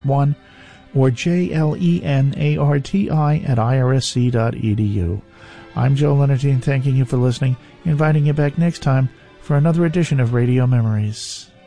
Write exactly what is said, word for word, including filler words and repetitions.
one or J L E N A R T I at I R S C dot E D U. I'm Joe Leonardine, thanking you for listening, inviting you back next time for another edition of Radio Memories.